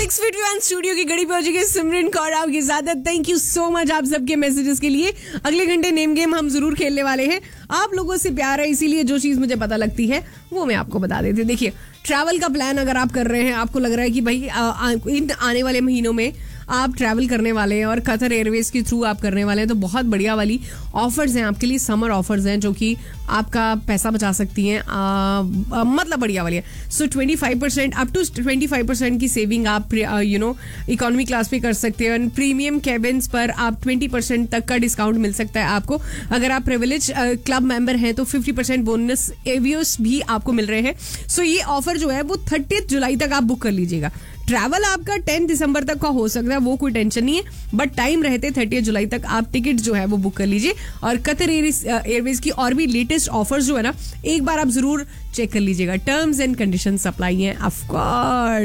Studio की घड़ी पहुंच गई सिमरन कौर आपकी इजाजत। थैंक यू सो मच आप सबके मैसेजेस के लिए। अगले घंटे नेम गेम हम जरूर खेलने वाले हैं। आप लोगों से प्यार है, इसीलिए जो चीज मुझे पता लगती है वो मैं आपको बता देती हूँ। देखिए, ट्रैवल का प्लान अगर आप कर रहे हैं, आपको लग रहा है कि भाई इन आने वाले महीनों में आप ट्रैवल करने वाले हैं और कतर एयरवेज के थ्रू आप करने वाले हैं, तो बहुत बढ़िया वाली ऑफर्स हैं आपके लिए। समर ऑफर्स हैं जो कि आपका पैसा बचा सकती हैं, मतलब बढ़िया वाली है। सो 25% अप टू 25% की सेविंग आप इकोनॉमी क्लास पे कर सकते हैं। प्रीमियम कैबिन्स पर आप 20% तक का डिस्काउंट मिल सकता है आपको। अगर आप प्रिविलेज क्लब मेंबर हैं तो 50% बोनस एवियोस भी आपको मिल रहे हैं। सो ये ऑफर जो है वो 30 जुलाई तक आप बुक कर लीजिएगा। ट्रैवल आपका 10 दिसंबर तक का हो सकता है, वो कोई टेंशन नहीं है, बट टाइम रहते 30 जुलाई तक आप टिकट जो है वो बुक कर लीजिए। और कतर एयरवेज की और भी लेटेस्ट ऑफर्स जो है ना, एक बार आप जरूर चेक कर लीजिएगा। टर्म्स एंड कंडीशंस अप्लाई हैं ऑफ कोर्स।